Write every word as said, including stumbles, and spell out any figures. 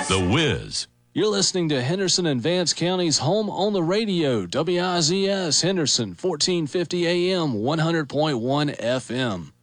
The Wiz. You're listening to Henderson and Vance County's home on the radio, W I Z S Henderson, fourteen fifty A M, one hundred point one F M.